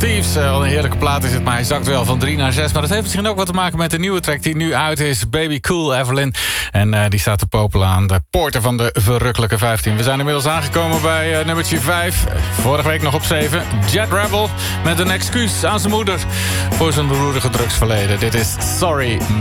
Thieves. Wel een heerlijke plaat is het, maar hij zakt wel van 3 naar 6. Maar dat heeft misschien ook wat te maken met de nieuwe track die nu uit is. Baby Cool, Evelyn. En die staat te popelen aan de poorten van de verrukkelijke 15. We zijn inmiddels aangekomen bij nummertje 5. Vorige week nog op 7. Jet Rebel met een excuus aan zijn moeder voor zijn roerige drugsverleden. Dit is Sorry